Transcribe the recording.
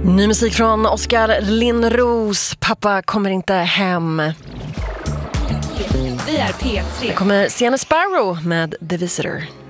Ny musik från Oskar Lindros. Pappa kommer inte hem. Vi är P3. Det kommer Sienna Sparrow med The Visitor.